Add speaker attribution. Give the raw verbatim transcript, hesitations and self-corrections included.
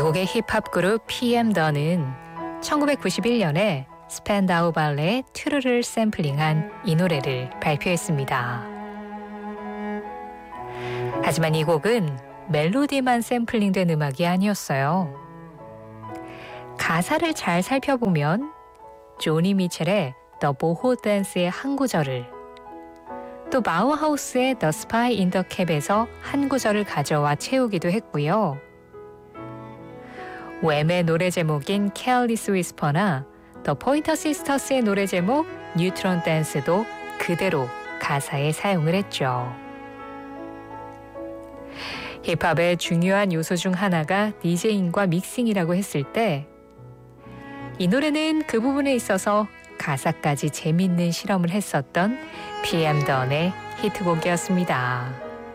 Speaker 1: 미국의 힙합 그룹 피엠 더는 천구백구십일 년에 스펜다우 발레의 튜르를 샘플링한 이 노래를 발표했습니다. 하지만 이 곡은 멜로디만 샘플링된 음악이 아니었어요. 가사를 잘 살펴보면 조니 미첼의 The 보호 댄스의 한 구절을, 또 바우하우스의 The Spy in the Cap에서 한 구절을 가져와 채우기도 했고요. 웸의 노래 제목인 Careless Whisper나 The Pointer Sisters의 노래 제목 뉴트론 댄스도 그대로 가사에 사용을 했죠. 힙합의 중요한 요소 중 하나가 디제잉과 믹싱이라고 했을 때 이 노래는 그 부분에 있어서 가사까지 재밌는 실험을 했었던 피엠 던의 히트곡이었습니다.